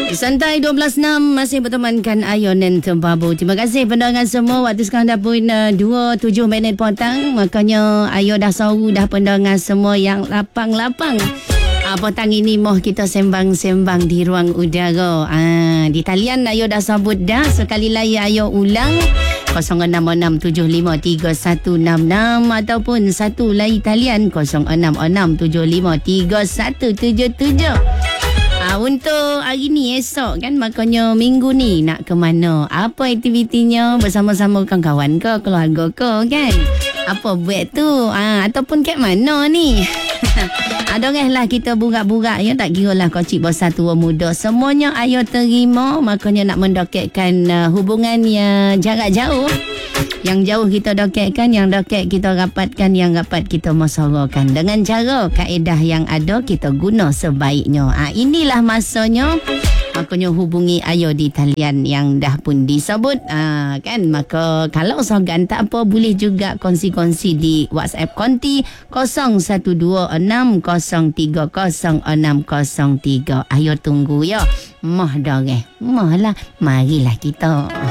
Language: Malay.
Santai 12.6 masih bertemankan Ayon dan Tembabu. Terima kasih pendengar semua. Waktu sekarang dah pun 27 minit petang. Makanya Ayon dah saru dah pendengar semua yang lapang-lapang. Petang ini mau kita sembang-sembang di ruang udara. Di talian Ayon dah sebut dah. Sekali lagi Ayon ulang 0667531166 ataupun satu lagi talian 0667531177. Untuk hari ni esok kan, makanya minggu ni nak ke mana, apa aktivitinya bersama-sama kawan-kawan ke, keluarga ke kan, apa buat tu, ataupun kat mana ni. Adonglah kita burak-burak ya, tak kira lah kecil besar tua muda, semuanya Ayo terima. Makanya nak mendekatkan hubungan yang jarak jauh. Yang jauh kita dekatkan, yang dekat kita rapatkan, yang rapat kita masyarakat dengan cara kaedah yang ada kita guna sebaiknya. Inilah masanya. Makanya hubungi Ayo di talian yang dah pun disebut kan. Maka kalau sogan tak apa, boleh juga kongsi-kongsi di WhatsApp konti 0126030603. Ayo tunggu ya. Mah dah mah lah, marilah kita.